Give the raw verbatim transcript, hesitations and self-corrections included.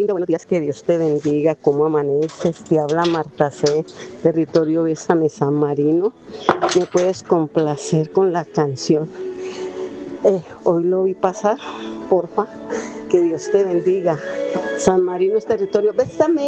linda, buenos días, que Dios te bendiga. ¿Cómo amaneces? Te habla Marta C., territorio Bésame San Marino. ¿Me puedes complacer con la canción? Eh, hoy lo vi pasar, porfa. Que Dios te bendiga. San Marino es territorio Bésame.